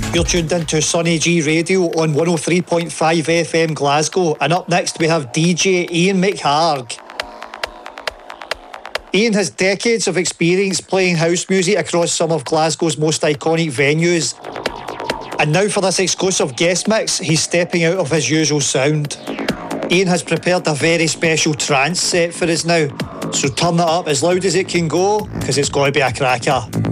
You're tuned into Sonny G Radio on 103.5 FM Glasgow, and up next we have DJ Ian McHarg. Ian has decades of experience playing house music across some of Glasgow's most iconic venues, and now for this exclusive guest mix he's stepping out of his usual sound. Ian has prepared a very special trance set for us now, so turn it up as loud as it can go, because it's going to be a cracker.